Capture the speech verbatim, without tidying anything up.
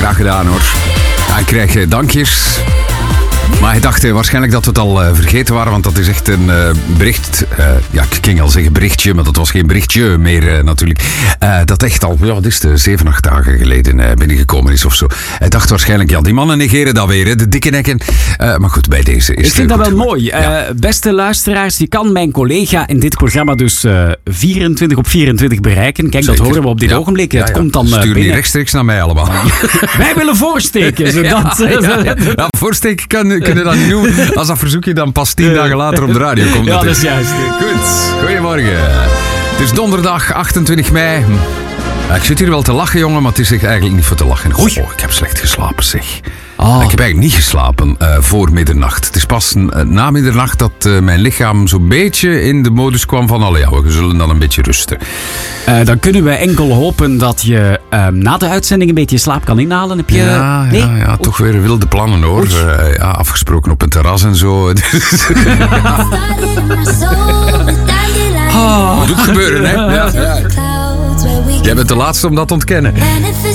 Graag gedaan hoor. Ja, ik krijg uh, dankjes. Maar hij dacht uh, waarschijnlijk dat we het al uh, vergeten waren, want dat is echt een uh, bericht. Uh, ja, ik ging al zeggen berichtje, maar dat was geen berichtje meer uh, natuurlijk. Uh, dat echt al, ja, wat is het, zeven, acht dagen geleden uh, binnengekomen is of zo. Hij dacht waarschijnlijk, ja, die mannen negeren dat weer, hè, de dikke nekken. Uh, maar goed, bij deze is Ik vind het dat goed. wel mooi. Ja. Uh, beste luisteraars, je kan mijn collega in dit programma dus uh, vierentwintig op vierentwintig bereiken. Kijk, Zeker. dat horen we op dit Ja. ogenblik. Ja, Het ja. komt dan uh, Stuur die binnen. rechtstreeks naar mij allemaal. Wij willen voorsteken, zodat... Ja, ja, ja. Ja, voorsteken kan, kun je dat niet doen. Als dat verzoekje dan pas tien dagen later op de radio komt. Ja, dat natuurlijk. is juist. Goed, goedemorgen. Het is donderdag achtentwintig mei. Ja, ik zit hier wel te lachen, jongen, maar het is echt eigenlijk niet voor te lachen. Goh, ik heb slecht geslapen, zeg. Oh. Ik heb eigenlijk niet geslapen uh, voor middernacht. Het is pas uh, na middernacht dat uh, mijn lichaam zo'n beetje in de modus kwam van... Allee, ja, we zullen dan een beetje rusten. Uh, dan kunnen we enkel hopen dat je uh, na de uitzending een beetje slaap kan inhalen. Heb je... Ja, nee? ja, ja, toch weer wilde plannen, hoor. Uh, ja, afgesproken op een terras en zo. Oh. Moet ook gebeuren, hè? Ja, ja. Jij bent de laatste om dat te ontkennen.